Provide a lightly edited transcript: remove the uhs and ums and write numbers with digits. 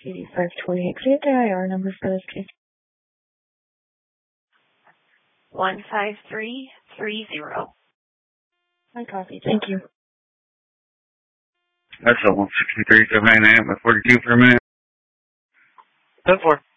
8528. Can you get the IR number for this case? 15330. My coffee. Thank you. That's a 163, 798, 42 for a minute. 10-4.